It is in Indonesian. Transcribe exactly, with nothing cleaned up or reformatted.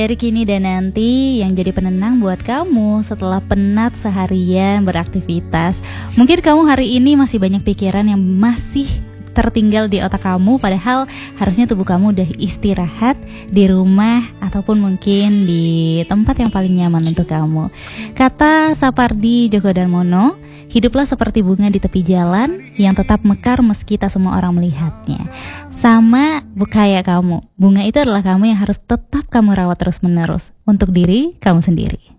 Dari kini dan nanti yang jadi penenang buat kamu setelah penat seharian beraktivitas. Mungkin kamu hari ini masih banyak pikiran yang masih tertinggal di otak kamu, padahal harusnya tubuh kamu udah istirahat di rumah ataupun mungkin di tempat yang paling nyaman untuk kamu. Kata Sapardi Djoko Darmono, hiduplah seperti bunga di tepi jalan yang tetap mekar meski tak semua orang melihatnya. Sama kayak kamu, bunga itu adalah kamu yang harus tetap kamu rawat terus menerus untuk diri kamu sendiri.